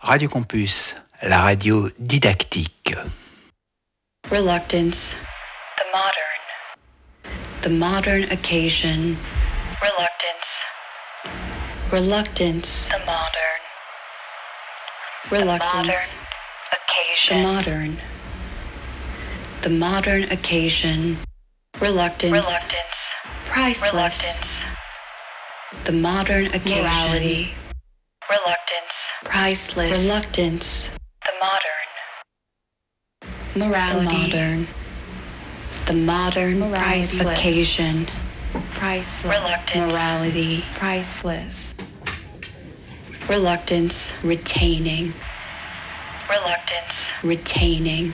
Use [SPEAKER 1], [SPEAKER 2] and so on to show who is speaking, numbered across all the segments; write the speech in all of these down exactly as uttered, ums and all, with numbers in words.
[SPEAKER 1] Radio Campus, la radio didactique.
[SPEAKER 2] Reluctance. The modern. The modern occasion. Reluctance. Reluctance. The modern. Reluctance. The modern. The modern occasion. Reluctance. Reluctance. Priceless. Reluctance. The modern occasion. Morality. Reluctance. Priceless. Reluctance. The modern. Morality. The modern. The modern. Morality. Occasion. Priceless. Reluctance. Morality. Priceless. Reluctance. Retaining. Reluctance. Retaining.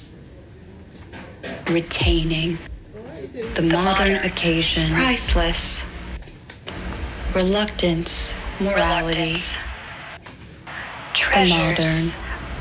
[SPEAKER 2] Retaining. The, the modern, modern occasion. Priceless. Reluctance. Morality. The modern.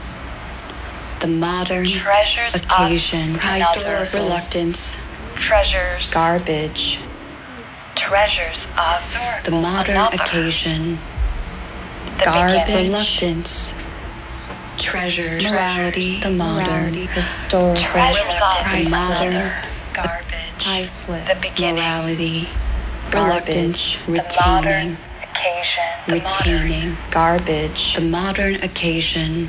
[SPEAKER 2] The modern treasures occasion. Priceless. Reluctance. Treasures. Garbage. Treasures of the modern another. Occasion. The garbage. Beginning. Reluctance. Treasures. Morality. The modern. Morality. Historical. The modern. Garbage. Priceless. The beginning. Morality. Reluctance. Retaining. Occasion. Retaining. Garbage. The modern occasion.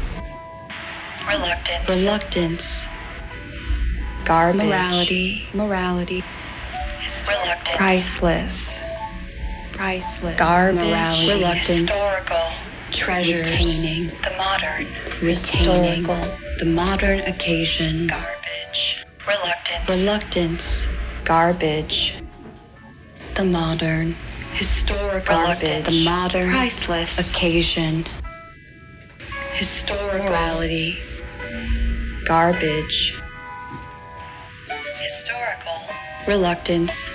[SPEAKER 2] Reluctance. Reluctance. Garbage. Morality. Morality. Reluctance. Priceless. Priceless. Garbage. Morality. Reluctance. Historical. Treasures. Retaining. The modern. Retaining. The modern occasion. Garbage. Reluctance. Reluctance. Garbage. The modern. Historical. Garbage. The modern. Priceless. Occasion. Historical. Morality. Garbage. Historical. Reluctance.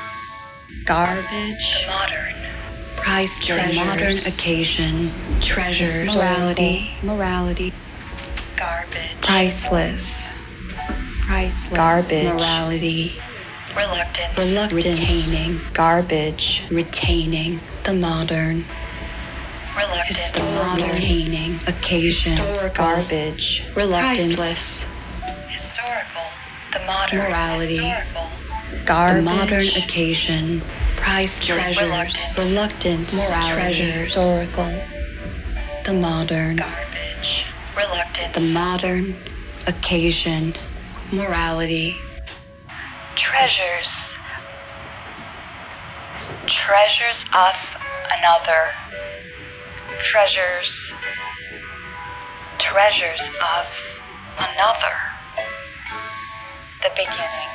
[SPEAKER 2] Garbage. The modern. Priceless. The modern occasion. Treasures. Morality. Morality. Garbage. Priceless. Priceless. Garbage. Morality. Reluctance. Reluctance. Retaining. Garbage. Retaining. The modern. Reluctance. The modern. Retaining. Occasion. Historical. Garbage. Reluctance. Priceless. Historical. The modern. Morality. Historical. Garbage. The modern occasion. Priceless. Treasures. Reluctance. Morality. Treasures. Historical. The modern. Garbage. Reluctance. The modern occasion. Morality. Treasures. Treasures of another. Treasures. Treasures of another. The beginning.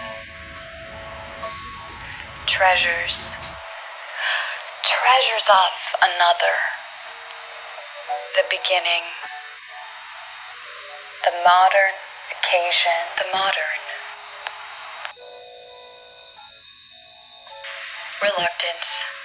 [SPEAKER 2] Treasures. Treasures of another. The beginning. The modern occasion. The modern. Reluctance.